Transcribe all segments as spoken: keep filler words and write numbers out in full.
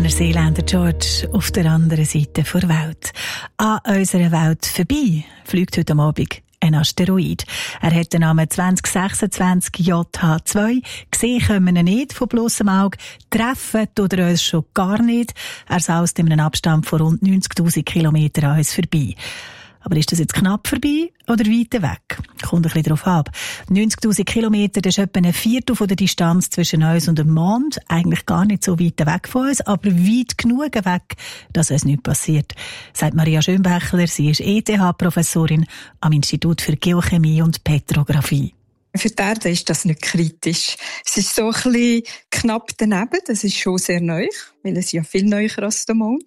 der Seeländer George auf der anderen Seite der Welt. An unserer Welt vorbei fliegt heute Abend ein Asteroid. Er hat den Namen zwanzig sechsundzwanzig J H zwei. Gesehen können wir ihn nicht von bloßem Auge. Treffen tut er uns schon gar nicht. Er saust in einem Abstand von rund neunzigtausend Kilometern an uns vorbei. Aber ist das jetzt knapp vorbei oder weiter weg? Kommt ein bisschen darauf ab. neunzigtausend Kilometer, das ist etwa ein Viertel von der Distanz zwischen uns und dem Mond. Eigentlich gar nicht so weit weg von uns, aber weit genug weg, dass uns nichts passiert, sagt Maria Schönbächler. Sie ist E T H-Professorin am Institut für Geochemie und Petrographie. Für die Erde ist das nicht kritisch. Es ist so ein bisschen knapp daneben, das ist schon sehr neu, weil es ja viel neuer als der Mond.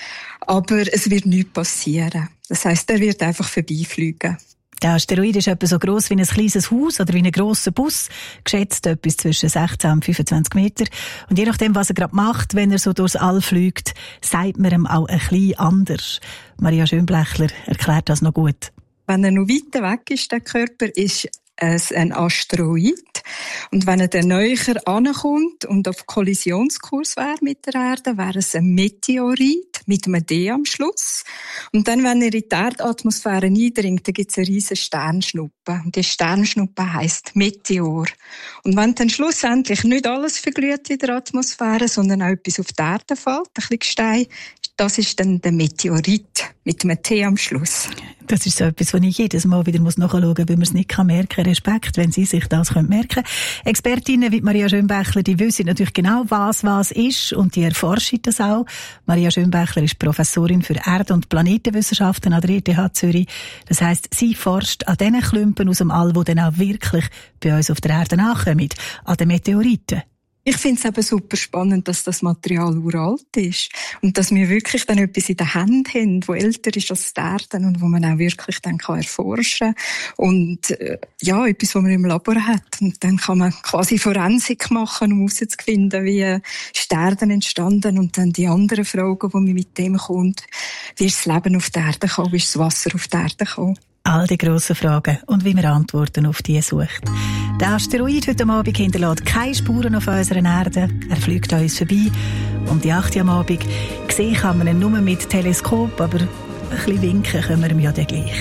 Aber es wird nichts passieren. Das heisst, er wird einfach vorbeifliegen. Der Asteroid ist etwa so gross wie ein kleines Haus oder wie ein grosser Bus, geschätzt etwas zwischen sechzehn und fünfundzwanzig Meter. Und je nachdem, was er gerade macht, wenn er so durchs All fliegt, sagt man ihm auch ein bisschen anders. Maria Schönbächler erklärt das noch gut. Wenn er noch weiter weg ist, der Körper, ist es ein Asteroid. Und wenn er dann näher ankommt und auf Kollisionskurs wäre mit der Erde, wäre es ein Meteorit mit einem D am Schluss. Und dann, wenn er in die Erdatmosphäre eindringt, dann gibt es eine riesige Sternschnuppe. Und die Sternschnuppe heisst Meteor. Und wenn dann schlussendlich nicht alles verglüht in der Atmosphäre, sondern auch etwas auf die Erde fällt, ein bisschen Gestein, das ist dann der Meteorit mit einem T am Schluss. Das ist so etwas, was ich jedes Mal wieder nachschauen muss, weil man es nicht merken kann. Respekt, wenn Sie sich das merken können. Expertinnen wie Maria Schönbächler, die wissen natürlich genau, was was ist und die erforschen das auch. Maria Schönbächler ist Professorin für Erde- und Planetenwissenschaften an der E T H Zürich. Das heisst, sie forscht an diesen Klumpen aus dem All, die dann auch wirklich bei uns auf der Erde ankommen, an den Meteoriten. Ich finde es eben super spannend, dass das Material uralt ist und dass wir wirklich dann etwas in der Hand haben, das älter ist als die Erde und wo man auch wirklich dann kann erforschen kann. Und äh, ja, etwas, was man im Labor hat. Und dann kann man quasi Forensik machen, um herauszufinden, wie ist die Erde entstanden und dann die anderen Fragen, die man mit dem kommt. Wie ist das Leben auf der Erde gekommen, wie ist das Wasser auf der Erde gekommen? All die grossen Fragen und wie man Antworten auf die sucht. Der Asteroid heute Abend hinterlässt keine Spuren auf unserer Erde. Er fliegt an uns vorbei. Um die acht Uhr am Abend. Sehen kann man ihn nur mit Teleskop, aber ein bisschen winken können wir ihm ja dann gleich.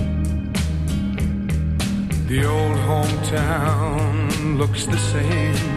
The old hometown looks the same.